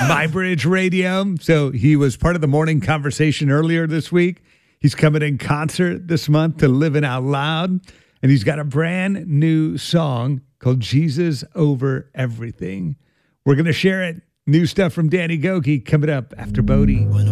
MyBridge Radio. So he was part of the morning conversation earlier this week. He's coming in concert this month to Living Out Loud. And he's got a brand new song called Jesus Over Everything. We're going to share it. New stuff from Danny Gokey coming up after Bodie.